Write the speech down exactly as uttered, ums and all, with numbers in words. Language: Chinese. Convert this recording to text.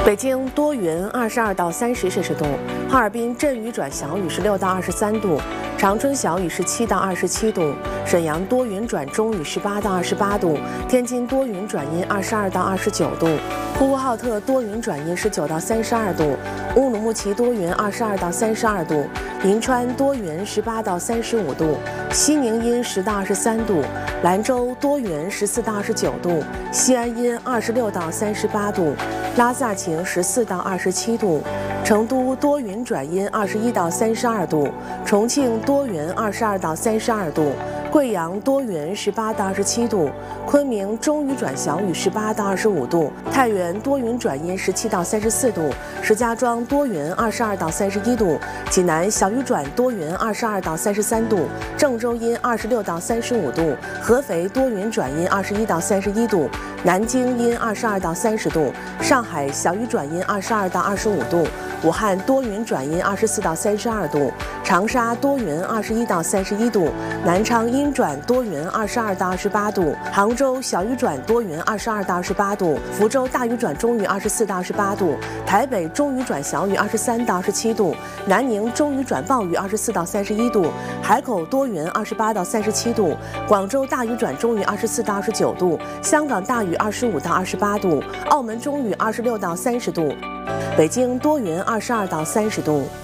北京多云，二十二到三十摄氏度；哈尔滨阵雨转小雨，十六到二十三度；长春小雨，十七到二十七度；沈阳多云转中雨，十八到二十八度；天津多云转阴，二十二到二十九度；呼和浩特多云转阴，十九到三十二度；乌鲁木齐多云，二十二到三十二度；银川多云，十八到三十五度；西宁阴，十到二十三度；兰州多云，十四到二十九度；西安阴，二十六到三十八度；拉萨晴，十四到二十七度；成都多云转阴，二十一到三十二度；重庆多云，二十二到三十二度；贵阳多云，十八到二十七度；昆明中雨转小雨，十八到二十五度；太原多云转阴，十七到三十四度；石家庄多云，二十二到三十一度；济南小雨转多云，二十二到三十三度；郑州阴，二十六到三十五度；合肥多云转阴，二十一到三十一度；南京阴，二十二到三十度；上海小雨转阴，二十二到二十五度；武汉多云转阴，二十四到三十二度；长沙多云，二十一到三十一度；南昌阴转多云，二十二到二十八度；杭州小雨转多云，二十二到二十八度；福州大雨转中雨，二十四到二十八度；台北中雨转小雨，二十三到二十七度；南宁中雨转暴雨，二十四到三十一度；海口多云，二十八到三十七度；广州大雨转中雨，二十四到二十九度；香港大雨，二十五到二十八度；澳门中雨，二十六到三十度；北京多云，二十二到三十度。